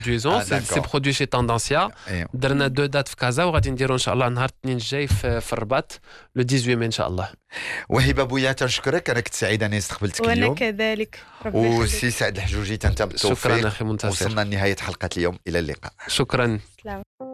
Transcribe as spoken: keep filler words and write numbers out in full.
برودويزون سي برودوي شي طوندانسيا. درنا دو دات في كازا وغادي نديرو ان شاء الله نهار الاثنين الجاي في, في الرباط لو ثمانية عشر ان شاء الله. وهبه بويا تنشكرك، انا كنت سعيد اني استقبلتك اليوم. وانا كذلك. وسي سعد الحجوجي تنتم بالتوفيق. شكرا اخي منتصر. وصلنا لنهايه حلقه اليوم، الى اللقاء. شكرا. سلام.